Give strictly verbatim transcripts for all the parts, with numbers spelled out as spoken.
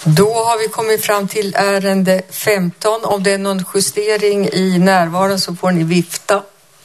Då har vi kommit fram till ärende femton. Om det är någon justering i närvaron så får ni vifta.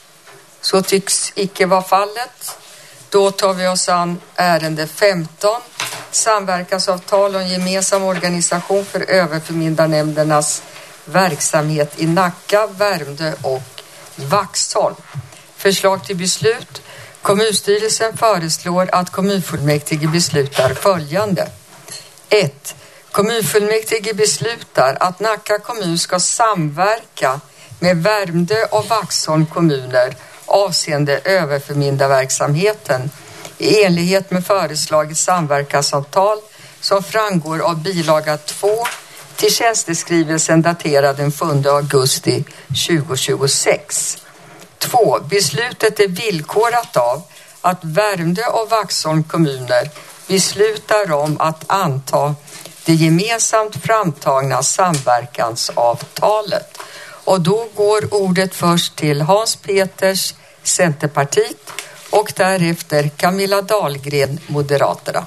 Så tycks icke vara fallet. Då tar vi oss an ärende femton. Samverkansavtal om gemensam organisation för överförmyndarnämndernas verksamhet i Nacka, Värmdö och Vaxholm. Förslag till beslut. Kommunstyrelsen föreslår att kommunfullmäktige beslutar följande. ett. Kommunfullmäktige beslutar att Nacka kommun ska samverka med Värmdö och Vaxholm kommuner avseende överförmyndarverksamheten i enlighet med föreslaget samverkansavtal som framgår av bilaga två till tjänsteskrivelsen daterad den sjunde augusti tjugohundratjugosex. två. Beslutet är villkorat av att Värmdö och Vaxholm kommuner beslutar om att anta det gemensamt framtagna samverkansavtalet. Och då går ordet först till Hans Peters, Centerpartiet, och därefter Camilla Dahlgren, Moderaterna.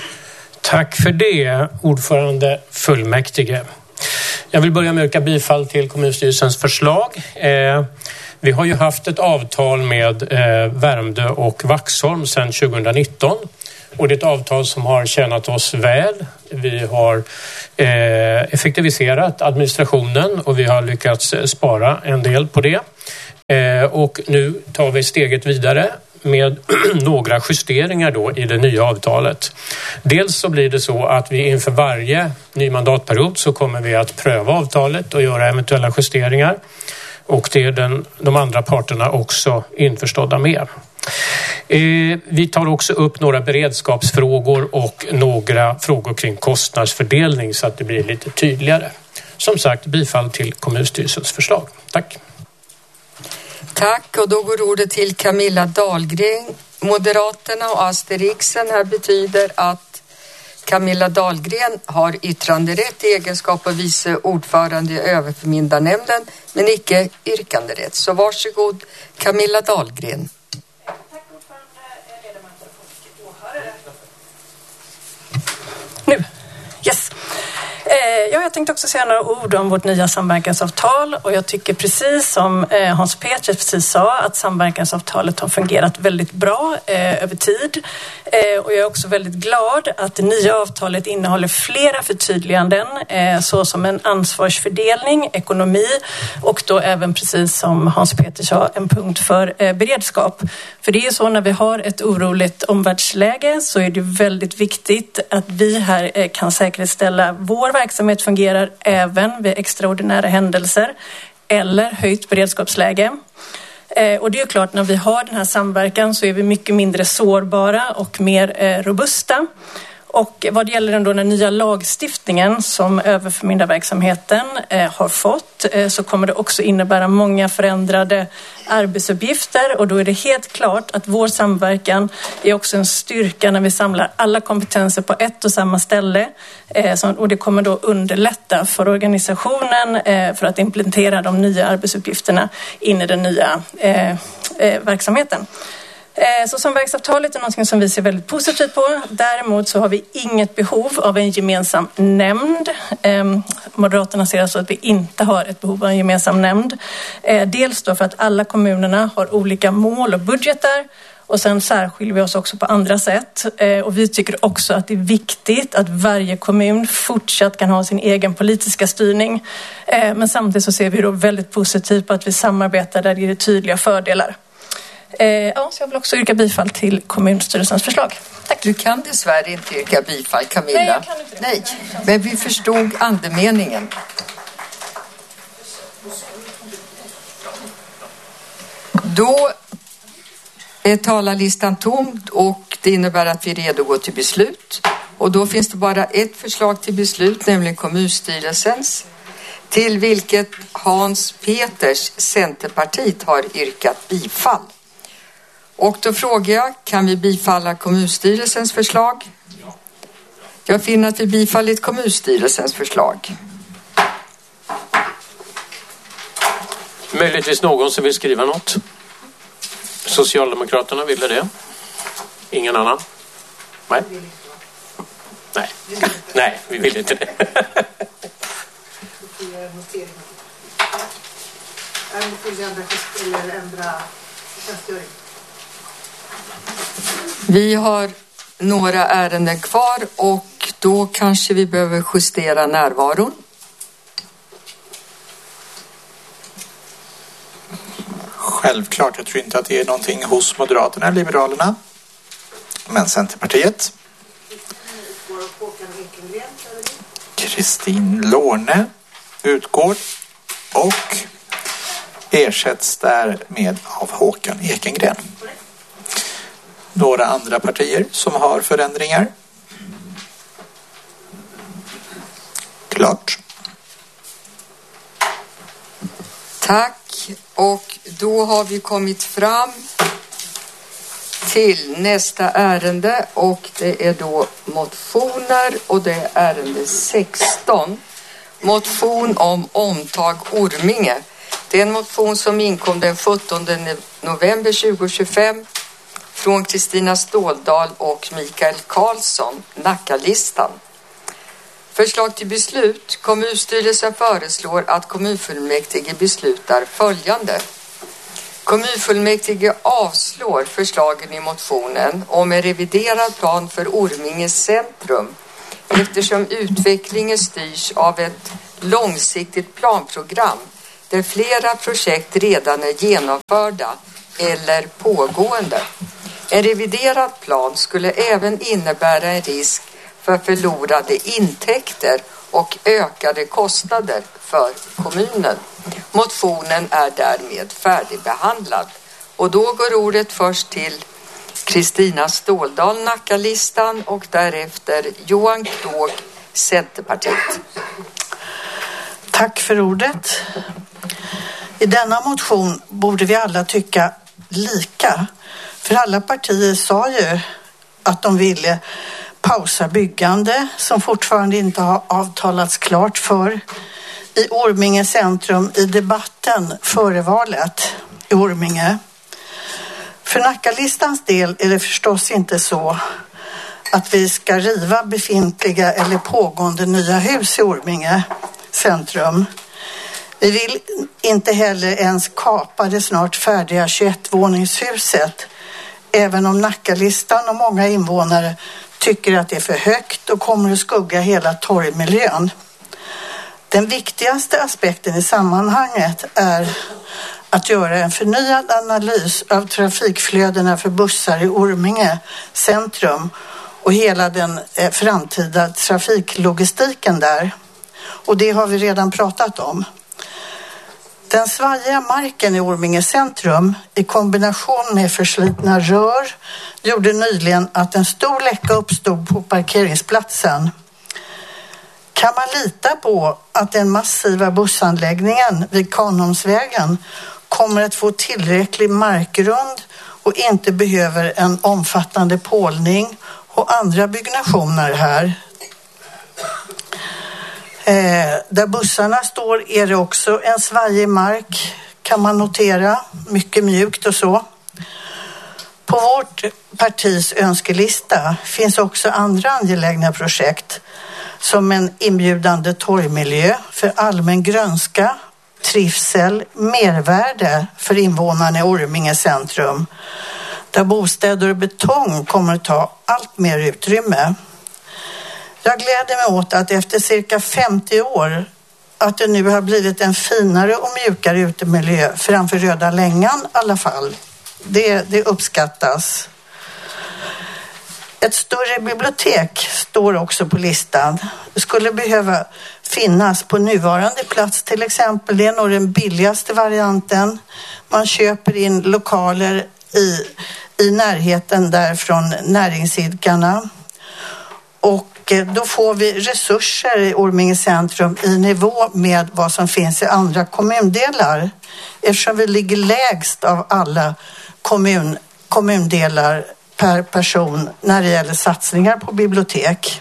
Tack för det, ordförande fullmäktige. Jag vill börja med att yrka bifall till kommunstyrelsens förslag. Eh, vi har ju haft ett avtal med eh, Värmdö och Vaxholm sedan tjugonitton. Och det är ett avtal som har tjänat oss väl. Vi har eh, effektiviserat administrationen och vi har lyckats spara en del på det. Eh, och nu tar vi steget vidare med några justeringar då i det nya avtalet. Dels så blir det så att vi inför varje ny mandatperiod så kommer vi att pröva avtalet och göra eventuella justeringar. Och det är den, de andra parterna också införstådda med. Eh, vi tar också upp några beredskapsfrågor och några frågor kring kostnadsfördelning så att det blir lite tydligare. Som sagt, bifall till kommunstyrelsens förslag. Tack. Tack, och då går ordet till Camilla Dahlgren, Moderaterna, och asterixen här betyder att Camilla Dahlgren har yttranderätt i egenskap av vice ordförande i överförmyndarnämnden men icke yrkanderätt. Så varsågod Camilla Dahlgren. Tack ordförande, ledamöter och åhörare. Nu, yes. Ja, jag tänkte också säga några ord om vårt nya samverkansavtal, och jag tycker precis som Hans Peter precis sa att samverkansavtalet har fungerat väldigt bra eh, över tid, eh, och jag är också väldigt glad att det nya avtalet innehåller flera förtydliganden eh, så som en ansvarsfördelning, ekonomi och då även precis som Hans Peter sa en punkt för eh, beredskap. För det är ju så när vi har ett oroligt omvärldsläge så är det väldigt viktigt att vi här eh, kan säkerställa vår verksamhet fungerar även vid extraordinära händelser eller höjt beredskapsläge. Eh, och det är klart, när vi har den här samverkan så är vi mycket mindre sårbara och mer eh, robusta. Och vad det gäller ändå den nya lagstiftningen som överförmyndarverksamheten eh, har fått eh, så kommer det också innebära många förändrade arbetsuppgifter, och då är det helt klart att vår samverkan är också en styrka när vi samlar alla kompetenser på ett och samma ställe, eh, som, och det kommer då underlätta för organisationen eh, för att implementera de nya arbetsuppgifterna in i den nya eh, eh, verksamheten. Så samverkansavtalet är något som vi ser väldigt positivt på. Däremot så har vi inget behov av en gemensam nämnd. Moderaterna ser alltså att vi inte har ett behov av en gemensam nämnd. Dels då för att alla kommunerna har olika mål och budgetar. Och sen särskiljer vi oss också på andra sätt. Och vi tycker också att det är viktigt att varje kommun fortsatt kan ha sin egen politiska styrning. Men samtidigt så ser vi då väldigt positivt på att vi samarbetar där det är tydliga fördelar. Ja, så jag vill också yrka bifall till kommunstyrelsens förslag. Tack. Du kan dessvärre inte yrka bifall, Camilla. Nej, jag kan inte det. Nej, men vi förstod andemeningen. Då är talarlistan tom och det innebär att vi är redo att gå till beslut. Och då finns det bara ett förslag till beslut, nämligen kommunstyrelsens, till vilket Hans Peters, Centerpartiet, har yrkat bifall. Och då frågar jag, kan vi bifalla kommunstyrelsens förslag? Jag finner att vi bifallit kommunstyrelsens förslag. Möjligtvis någon som vill skriva något? Socialdemokraterna ville det. Ingen annan? Nej. Nej, nej, vi vill inte det. Vi har några ärenden kvar och då kanske vi behöver justera närvaron. Självklart, jag tror inte att det är någonting hos Moderaterna eller Liberalerna. Men Centerpartiet. Kristin Lårne utgår och ersätts därmed av Håkan Ekengren. Några andra partier som har förändringar? Klart. Tack, och då har vi kommit fram till nästa ärende och det är då motioner och det är ärende sexton. Motion om omtag Orminge. Det är en motion som inkom den sjuttonde november tjugohundratjugofem från Kristina Ståldal och Mikael Karlsson, Nackalistan. Förslag till beslut. Kommunstyrelsen föreslår att kommunfullmäktige beslutar följande. Kommunfullmäktige avslår förslagen i motionen om en reviderad plan för Orminges centrum eftersom utvecklingen styrs av ett långsiktigt planprogram där flera projekt redan är genomförda eller pågående. En reviderad plan skulle även innebära en risk för förlorade intäkter och ökade kostnader för kommunen. Motionen är därmed färdigbehandlad. Och då går ordet först till Kristina Ståldal, Nackalistan, och därefter Johan Krog, Centerpartiet. Tack för ordet. I denna motion borde vi alla tycka lika. För alla partier sa ju att de ville pausa byggande som fortfarande inte har avtalats klart för i Orminge centrum i debatten före valet i Orminge. För Nackalistans del är det förstås inte så att vi ska riva befintliga eller pågående nya hus i Orminge centrum. Vi vill inte heller ens kapa det snart färdiga tjugoett-våningshuset, även om Nackalistan och många invånare tycker att det är för högt och kommer att skugga hela torgmiljön. Den viktigaste aspekten i sammanhanget är att göra en förnyad analys av trafikflödena för bussar i Orminge centrum och hela den framtida trafiklogistiken där. Och det har vi redan pratat om. Den svajiga marken i Orminge centrum i kombination med förslitna rör gjorde nyligen att en stor läcka uppstod på parkeringsplatsen. Kan man lita på att den massiva bussanläggningen vid Kanholmsvägen kommer att få tillräcklig markgrund och inte behöver en omfattande pålning och andra byggnationer här? Eh, där bussarna står är det också en svajig mark, kan man notera, mycket mjukt och så. På vårt partis önskelista finns också andra angelägna projekt som en inbjudande torgmiljö för allmän grönska, trivsel, mervärde för invånarna i Orminge centrum, där bostäder och betong kommer att ta allt mer utrymme. Jag gläder mig åt att efter cirka femtio år att det nu har blivit en finare och mjukare utemiljö framför Röda Längan i alla fall. Det, det uppskattas. Ett större bibliotek står också på listan. Det skulle behöva finnas på nuvarande plats till exempel. Det är nog den billigaste varianten. Man köper in lokaler i, i närheten där från näringsidkarna. Och då får vi resurser i Orminge centrum i nivå med vad som finns i andra kommundelar. Eftersom vi ligger lägst av alla kommun, kommundelar per person när det gäller satsningar på bibliotek.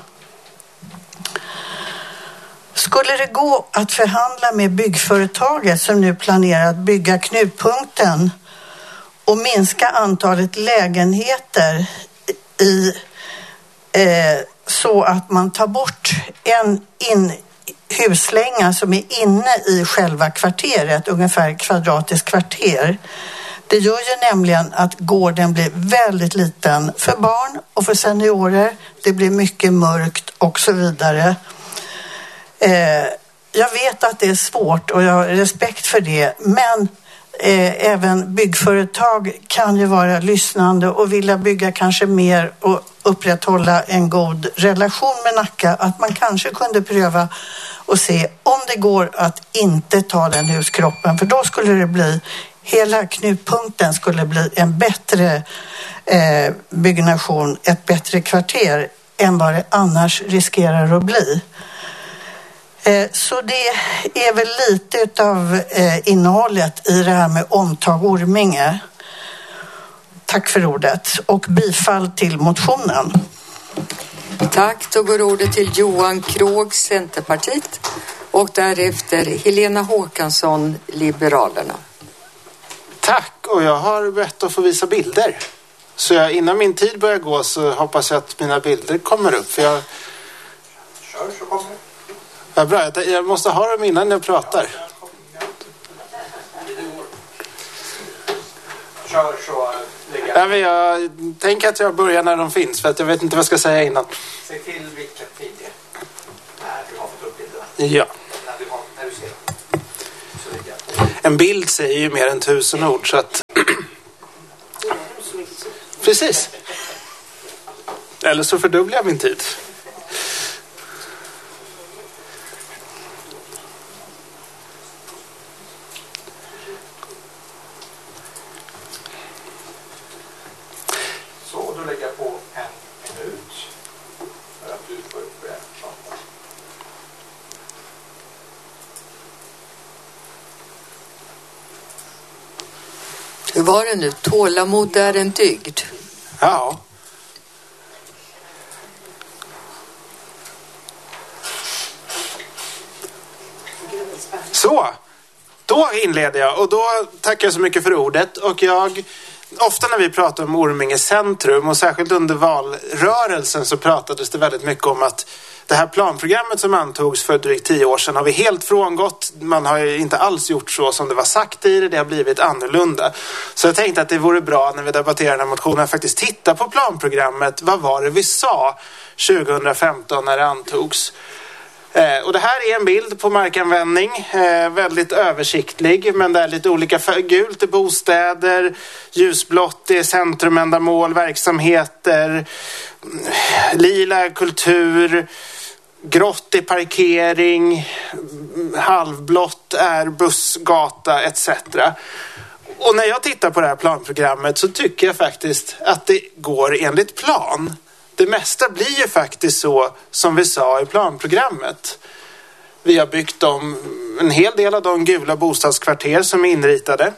Skulle det gå att förhandla med byggföretaget som nu planerar att bygga knutpunkten och minska antalet lägenheter i, eh, så att man tar bort en in, huslänga som är inne i själva kvarteret, ungefär kvadratiskt kvarter. Det gör ju nämligen att gården blir väldigt liten för barn och för seniorer. Det blir mycket mörkt och så vidare. Eh, jag vet att det är svårt och jag har respekt för det, men eh, även byggföretag kan ju vara lyssnande och vilja bygga kanske mer och upprätthålla en god relation med Nacka. Att man kanske kunde pröva och se om det går att inte ta den huskroppen, för då skulle det bli, hela knutpunkten skulle bli en bättre eh, byggnation, ett bättre kvarter än vad det annars riskerar att bli. Eh, så det är väl lite av eh, innehållet i det här med omtag Orminge. Tack för ordet och bifall till motionen. Tack, då går ordet till Johan Krog, Centerpartiet, och därefter Helena Håkansson, Liberalerna. Tack, och jag har bett att få visa bilder. Så jag, innan min tid börjar gå så hoppas jag att mina bilder kommer upp. För jag... Kör så kommer det. Ja, bra, jag, jag måste ha dem innan jag pratar. Kör så. Ja, men jag tänker att jag börjar när de finns, för att jag vet inte vad jag ska säga innan. Säg till vilka tid det är. När du har fått upp bilderna. Ja. När du, har, när du ser dem. Så ligger. En bild säger ju mer än tusen ord, så att... Precis. Eller så fördubblar jag min tid. Så, då lägger jag på en minut. För att du får upp det. Hur var det nu? Tålamod är en dygd. Ja. Så, då inleder jag och då tackar jag så mycket för ordet. Och jag, ofta när vi pratar om Orminge centrum och särskilt under valrörelsen så pratades det väldigt mycket om att det här planprogrammet som antogs för drygt tio år sedan har vi helt frångått. Man har ju inte alls gjort så som det var sagt i det. Det har blivit annorlunda. Så jag tänkte att det vore bra när vi debatterar den här motionen att faktiskt titta på planprogrammet. Vad var det vi sa tjugohundrafemton när det antogs? Eh, och det här är en bild på markanvändning, eh, väldigt översiktlig, men det är lite olika färg. Gult är bostäder, ljusblått är centrumändamål, verksamheter, lila kultur, grått är parkering, halvblått är bussgata et cetera. Och när jag tittar på det här planprogrammet så tycker jag faktiskt att det går enligt plan. Det mesta blir ju faktiskt så som vi sa i planprogrammet. Vi har byggt om en hel del av de gula bostadskvarter som är inritade.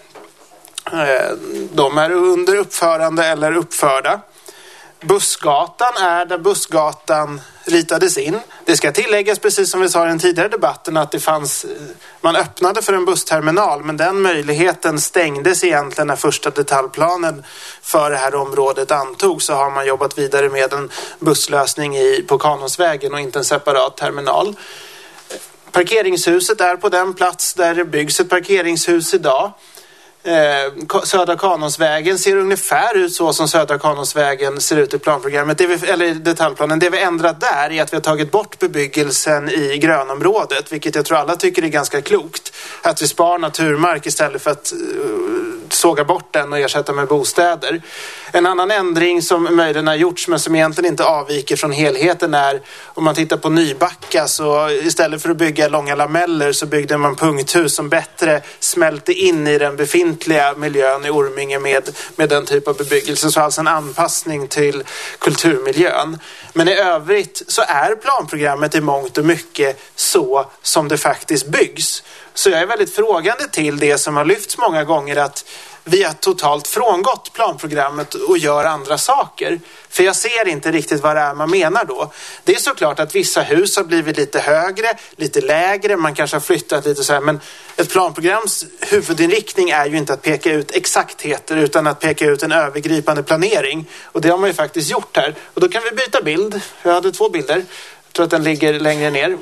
De är under uppförande eller uppförda. Bussgatan är där Bussgatan ritades in. Det ska tilläggas, precis som vi sa i den tidigare debatten, att det fanns, man öppnade för en bussterminal, men den möjligheten stängdes egentligen när första detaljplanen för det här området antogs. Så har man jobbat vidare med en busslösning i, på Kanonsvägen och inte en separat terminal. Parkeringshuset är på den plats där det byggs ett parkeringshus idag. Eh, Södra Kanonsvägen ser ungefär ut så som Södra Kanonsvägen ser ut i planprogrammet. Det vi, eller i detaljplanen. Det vi ändrat där är att vi har tagit bort bebyggelsen i grönområdet, vilket jag tror alla tycker är ganska klokt. Att vi spar naturmark istället för att uh, såga bort den och ersätta med bostäder. En annan ändring som möjligen har gjorts men som egentligen inte avviker från helheten är, om man tittar på Nybacka, så istället för att bygga långa lameller så byggde man punkthus som bättre smälte in i den befintliga miljön i Orminge med, med den typ av bebyggelse. Så alltså en anpassning till kulturmiljön. Men i övrigt så är planprogrammet i mångt och mycket så som det faktiskt byggs. Så jag är väldigt frågande till det som har lyfts många gånger, att vi har totalt frångått planprogrammet och gör andra saker. För jag ser inte riktigt vad det är man menar då. Det är såklart att vissa hus har blivit lite högre, lite lägre, man kanske har flyttat lite så här, men ett planprograms huvudinriktning är ju inte att peka ut exaktheter utan att peka ut en övergripande planering. Och det har man ju faktiskt gjort här. Och då kan vi byta bild. Jag hade två bilder. Jag tror att den ligger längre ner.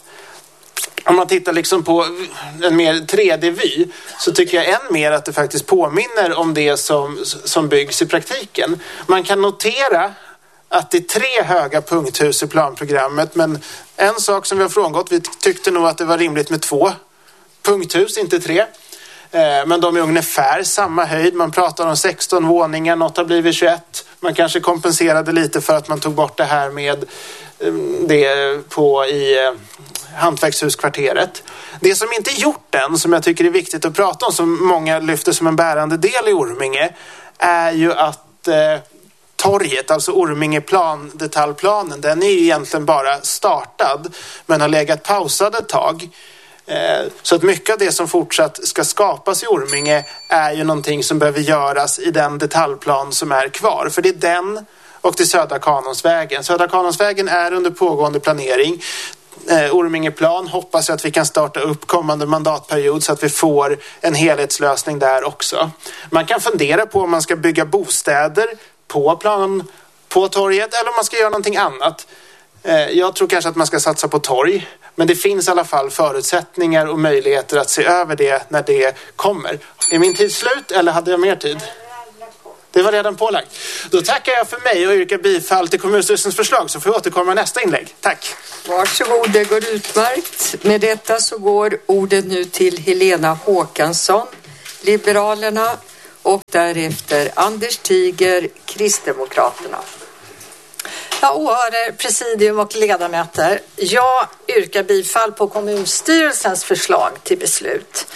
Om man tittar liksom på en mer tre D-vy så tycker jag än mer att det faktiskt påminner om det som, som byggs i praktiken. Man kan notera att det är tre höga punkthus i planprogrammet, men en sak som vi har frångått, vi tyckte nog att det var rimligt med två punkthus, inte tre. Men de är ungefär samma höjd. Man pratar om sexton våningar, något har blivit tjugoett. Man kanske kompenserade lite för att man tog bort det här med det på i hantverkshuskvarteret. Det som inte är gjort än, som jag tycker är viktigt att prata om, som många lyfter som en bärande del i Orminge, är ju att eh, torget, alltså Ormingeplan, detaljplanen, den är ju egentligen bara startad men har legat pausad ett tag. Eh, så att mycket av det som fortsatt ska skapas i Orminge är ju någonting som behöver göras i den detaljplan som är kvar. För det är den och till Södra Kanonsvägen. Södra Kanonsvägen är under pågående planering. Eh, Ormingeplan hoppas jag att vi kan starta upp kommande mandatperiod så att vi får en helhetslösning där också. Man kan fundera på om man ska bygga bostäder på plan på torget eller om man ska göra någonting annat. Eh, jag tror kanske att man ska satsa på torg, men det finns i alla fall förutsättningar och möjligheter att se över det när det kommer. Är min tid slut eller hade jag mer tid? Det var redan pålagt. Då tackar jag för mig och yrkar bifall till kommunstyrelsens förslag, så får jag återkomma i nästa inlägg. Tack. Varsågod, det går utmärkt. Med detta så går ordet nu till Helena Håkansson, Liberalerna, och därefter Anders Tiger, Kristdemokraterna. Ja, åhörare, presidium och ledamöter. Jag yrkar bifall på kommunstyrelsens förslag till beslut.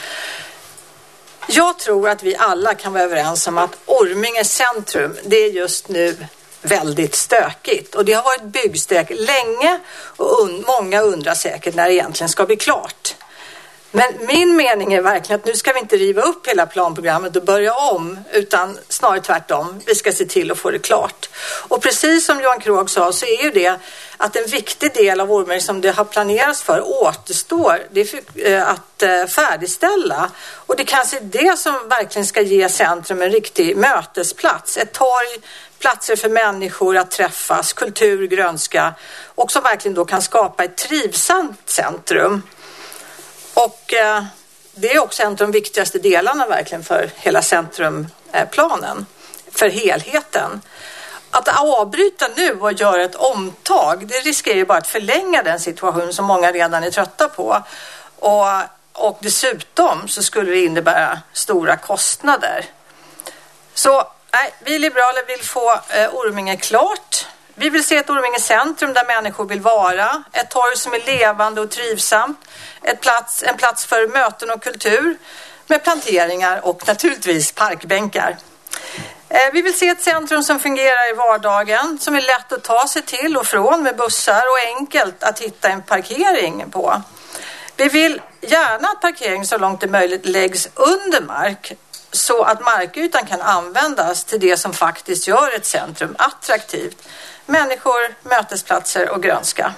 Jag tror att vi alla kan vara överens om att Orminge centrum, det är just nu väldigt stökigt. Och det har varit byggstök länge och un- många undrar säkert när det egentligen ska bli klart. Men min mening är verkligen att nu ska vi inte riva upp hela planprogrammet och börja om, utan snarare tvärtom. Vi ska se till att få det klart. Och precis som Johan Krog sa så är ju det att en viktig del av Orminge som det har planerats för återstår, det är för, att färdigställa. Och det kanske är det som verkligen ska ge centrum en riktig mötesplats. Ett torg, platser för människor att träffas, kultur, grönska, och som verkligen då kan skapa ett trivsamt centrum. Och eh, det är också en av de viktigaste delarna verkligen för hela centrumplanen, för helheten. Att avbryta nu och göra ett omtag, det riskerar ju bara att förlänga den situation som många redan är trötta på. Och, och dessutom så skulle det innebära stora kostnader. Så nej, vi liberaler vill få eh, Orminge klart. Vi vill se ett Orminge centrum där människor vill vara. Ett torg som är levande och trivsamt. Ett plats, en plats för möten och kultur med planteringar och naturligtvis parkbänkar. Eh, vi vill se ett centrum som fungerar i vardagen, som är lätt att ta sig till och från med bussar och enkelt att hitta en parkering på. Vi vill gärna att parkering så långt det är möjligt läggs under mark så att markytan kan användas till det som faktiskt gör ett centrum attraktivt. Människor, mötesplatser och grönska.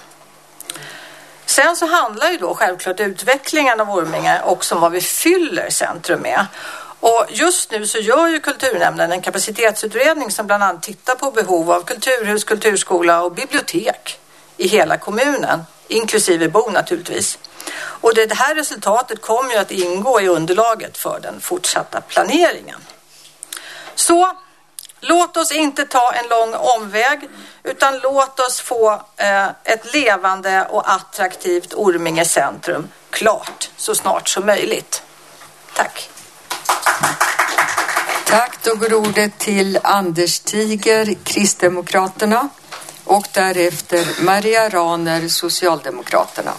Sen så handlar ju då självklart utvecklingen av Orminge också om vad vi fyller centrum med. Och just nu så gör ju kulturnämnden en kapacitetsutredning som bland annat tittar på behov av kulturhus, kulturskola och bibliotek i hela kommunen, inklusive Bo naturligtvis. Och det här resultatet kommer ju att ingå i underlaget för den fortsatta planeringen. Så låt oss inte ta en lång omväg, utan låt oss få eh, ett levande och attraktivt Orminge centrum klart så snart som möjligt. Tack. Tack, då går ordet till Anders Tiger, Kristdemokraterna, och därefter Maria Raner, Socialdemokraterna.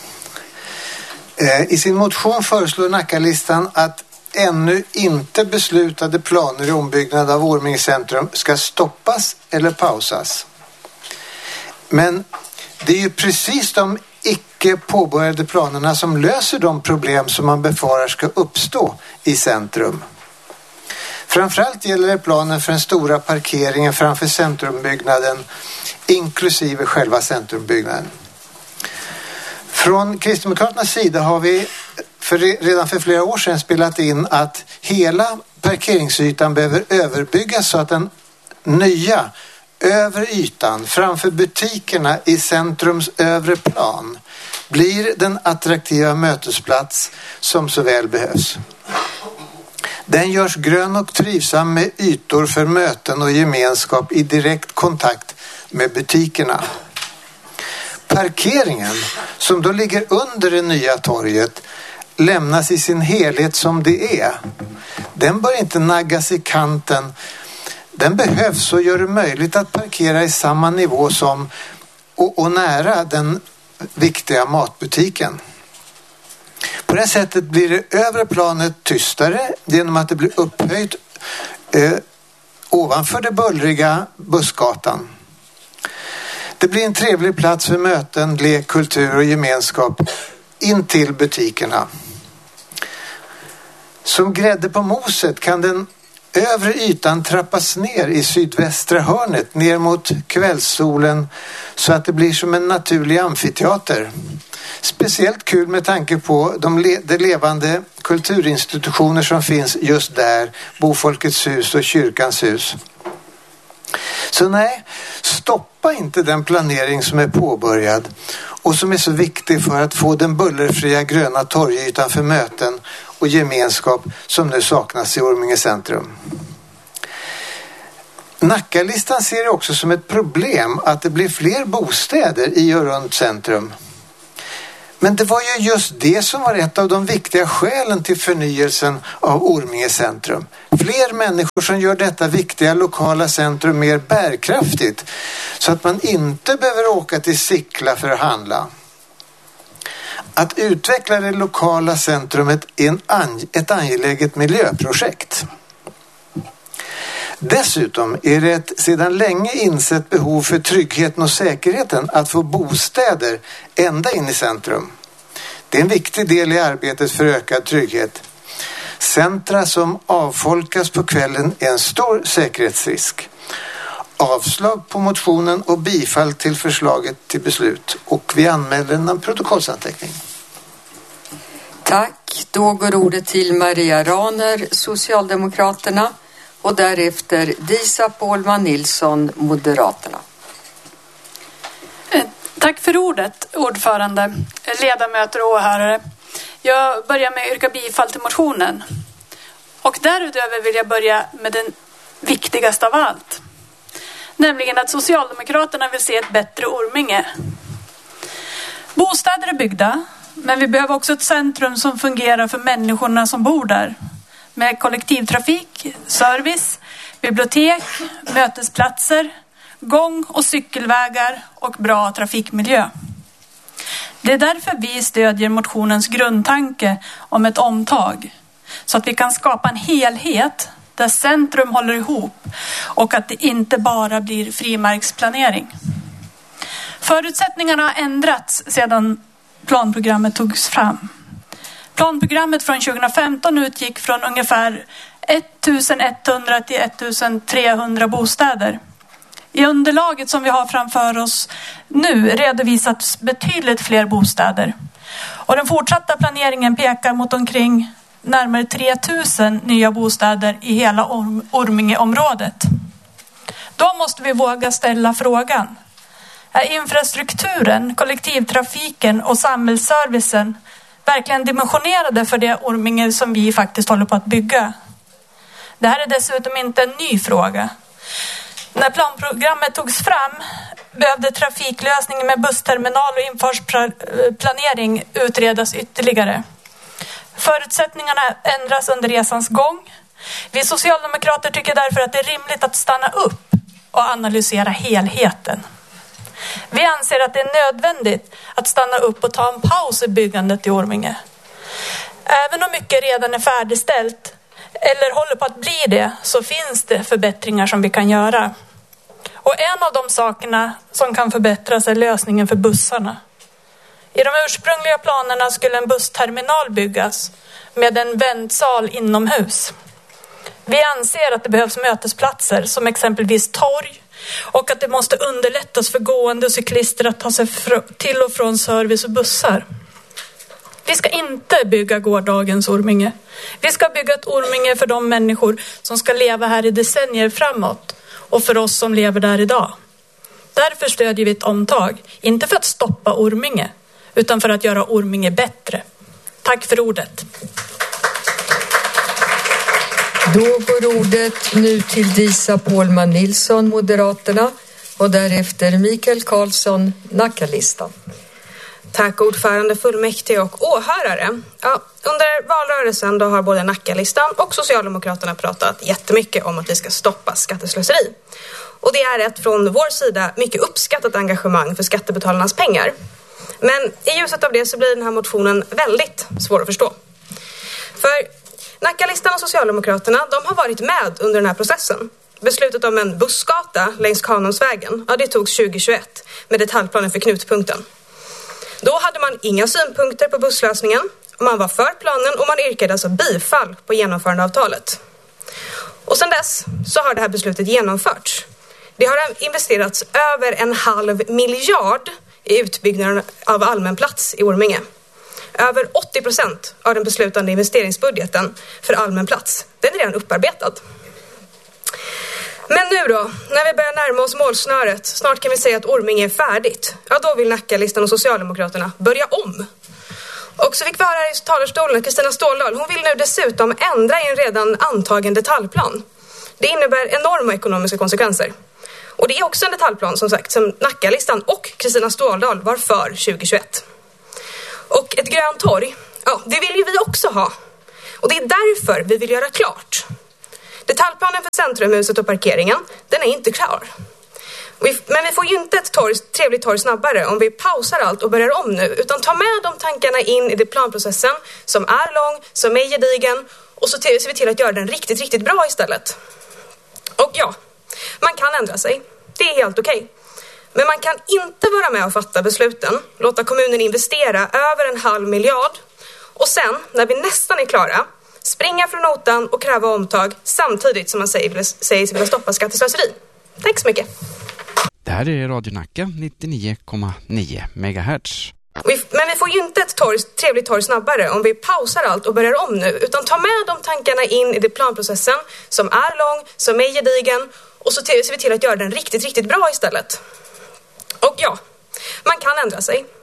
I sin motion föreslår Nacka-listan att ännu inte beslutade planer i ombyggnad av Orminge centrum ska stoppas eller pausas. Men det är ju precis de icke påbörjade planerna som löser de problem som man befarar ska uppstå i centrum. Framförallt gäller det planen för den stora parkeringen framför centrumbyggnaden, inklusive själva centrumbyggnaden. Från Kristdemokraternas sida har vi för redan för flera år sedan spelat in att hela parkeringsytan behöver överbyggas så att den nya övre ytan framför butikerna i centrums övre plan blir den attraktiva mötesplats som så väl behövs. Den görs grön och trivsam med ytor för möten och gemenskap i direkt kontakt med butikerna. Parkeringen, som då ligger under det nya torget, lämnas i sin helhet som det är. Den bör inte naggas i kanten. Den behövs och gör det möjligt att parkera i samma nivå som och, och nära den viktiga matbutiken. På det sättet blir det övre planet tystare genom att det blir upphöjt eh, ovanför det bullriga bussgatan. Det blir en trevlig plats för möten, lek, kultur och gemenskap in till butikerna. Som grädde på moset kan den övre ytan trappas ner i sydvästra hörnet ner mot kvällssolen så att det blir som en naturlig amfiteater. Speciellt kul med tanke på de, le- de levande kulturinstitutioner som finns just där, Bofolkets hus och Kyrkans hus. Så nej, stoppa inte den planering som är påbörjad och som är så viktig för att få den bullerfria gröna torgytan för möten och gemenskap som nu saknas i Orminge centrum. Nackalistan ser det också som ett problem att det blir fler bostäder i och runt centrum. Men det var ju just det som var ett av de viktiga skälen till förnyelsen av Orminge centrum. Fler människor som gör detta viktiga lokala centrum mer bärkraftigt så att man inte behöver åka till Sickla för att handla. Att utveckla det lokala centrumet är en an- ett angeläget miljöprojekt. Dessutom är det ett sedan länge insett behov för tryggheten och säkerheten att få bostäder ända in i centrum. Det är en viktig del i arbetet för ökad trygghet. Centra som avfolkas på kvällen är en stor säkerhetsrisk. Avslag på motionen och bifall till förslaget till beslut. Och vi anmäler en protokollsanteckning. Tack. Då går ordet till Maria Raner, Socialdemokraterna, och därefter Disa Pålman Nilsson, Moderaterna. Tack för ordet, ordförande, ledamöter och åhörare. Jag börjar med att yrka bifall till motionen. Och därutöver vill jag börja med den viktigaste av allt. Nämligen att Socialdemokraterna vill se ett bättre Orminge. Bostäder är byggda, men vi behöver också ett centrum som fungerar för människorna som bor där. Med kollektivtrafik, service, bibliotek, mötesplatser, gång- och cykelvägar och bra trafikmiljö. Det är därför vi stödjer motionens grundtanke om ett omtag. Så att vi kan skapa en helhet där centrum håller ihop och att det inte bara blir frimärksplanering. Förutsättningarna har ändrats sedan planprogrammet togs fram. Planprogrammet från tjugohundrafemton utgick från ungefär ettusenetthundra till ettusentrehundra bostäder. I underlaget som vi har framför oss nu redovisas betydligt fler bostäder. Och den fortsatta planeringen pekar mot omkring närmare tre tusen nya bostäder i hela Orm- Ormingeområdet. Då måste vi våga ställa frågan: är infrastrukturen, kollektivtrafiken och samhällsservicen verkligen dimensionerade för det Orminge som vi faktiskt håller på att bygga? Det här är dessutom inte en ny fråga. När planprogrammet togs fram behövde trafiklösningen med bussterminal och infartsplanering utredas ytterligare. Förutsättningarna ändras under resans gång. Vi socialdemokrater tycker därför att det är rimligt att stanna upp och analysera helheten. Vi anser att det är nödvändigt att stanna upp och ta en paus i byggandet i Orminge. Även om mycket redan är färdigställt eller håller på att bli det, så finns det förbättringar som vi kan göra. Och en av de sakerna som kan förbättras är lösningen för bussarna. I de ursprungliga planerna skulle en bussterminal byggas med en väntsal inomhus. Vi anser att det behövs mötesplatser som exempelvis torg och att det måste underlättas för gående och cyklister att ta sig till och från service och bussar. Vi ska inte bygga gårdagens Orminge. Vi ska bygga ett Orminge för de människor som ska leva här i decennier framåt och för oss som lever där idag. Därför stödjer vi ett omtag, inte för att stoppa Orminge, utan för att göra Orminge bättre. Tack för ordet. Då går ordet nu till Disa Pålman Nilsson, Moderaterna, och därefter Mikael Karlsson, Nackalistan. Tack ordförande, fullmäktige och åhörare. Ja, under valrörelsen då har både Nackalistan och Socialdemokraterna pratat jättemycket om att vi ska stoppa skatteslöseri. Och det är ett från vår sida mycket uppskattat engagemang för skattebetalarnas pengar. Men i ljuset av det så blir den här motionen väldigt svår att förstå. För Nackalistan och Socialdemokraterna, de har varit med under den här processen. Beslutet om en bussgata längs Kanonsvägen, ja, det togs tjugohundratjugoett med detaljplanen för knutpunkten. Då hade man inga synpunkter på busslösningen, man var för planen och man yrkade alltså bifall på genomförandeavtalet. Och sedan dess så har det här beslutet genomförts. Det har investerats över en halv miljard i utbyggnaden av allmän plats i Orminge. Över åttio procent av den beslutande investeringsbudgeten för allmän plats, den är redan upparbetad. Men nu då, när vi börjar närma oss målsnöret, snart kan vi säga att Orminge är färdigt. Ja, då vill Nackalistan och Socialdemokraterna börja om. Och så fick vi höra här i talarstolen att Kristina Ståldahl, hon vill nu dessutom ändra i en redan antagen detaljplan. Det innebär enorma ekonomiska konsekvenser. Och det är också en detaljplan som sagt som Nackalistan och Kristina Ståldahl var för tjugohundratjugoett. Och ett grönt torg, ja, det vill ju vi också ha. Och det är därför vi vill göra klart. Detaljplanen för centrumhuset och parkeringen, den är inte klar. Men vi får ju inte ett torg, trevligt torg snabbare om vi pausar allt och börjar om nu. Utan ta med de tankarna in i det planprocessen som är lång, som är gedigen. Och så ser vi till att göra den riktigt, riktigt bra istället. Och ja, man kan ändra sig. Det är helt okej. Men man kan inte vara med och fatta besluten, låta kommunen investera över en halv miljard och sen, när vi nästan är klara, springa från notan och kräva omtag samtidigt som man säger, säger sig vilja stoppa skatteslöseri. Tack så mycket. Det här är Radio Nacka nittionio komma nio megahertz. Men vi får ju inte ett torg, trevligt torg snabbare om vi pausar allt och börjar om nu. Utan ta med de tankarna in i det planprocessen som är lång, som är gedigen. Och så ser vi till att göra den riktigt, riktigt bra istället. Och ja, man kan ändra sig.